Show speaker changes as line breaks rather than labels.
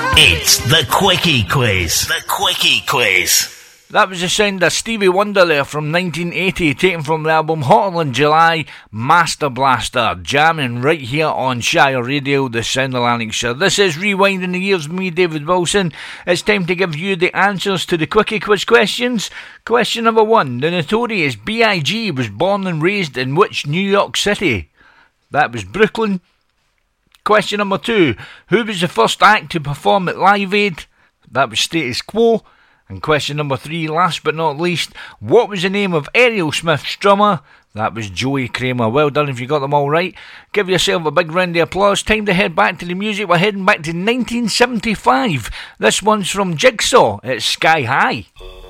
It's the Quickie Quiz. The Quickie Quiz.
That was the sound of Stevie Wonder there from 1980, taken from the album Hotter Than July, Master Blaster, jamming right here on Shire Radio, the sound of Lanarkshire. This is Rewinding the Years with me, David Wilson. It's time to give you the answers to the Quickie Quiz questions. Question number 1. The notorious B.I.G. was born and raised in which New York City? That was Brooklyn. Question number 2. Who was the first act to perform at Live Aid? That was Status Quo. And question number 3, last but not least, what was the name of Aerosmith's drummer? That was Joey Kramer. Well done if you got them all right. Give yourself a big round of applause. Time to head back to the music. We're heading back to 1975. This one's from Jigsaw. It's Sky High.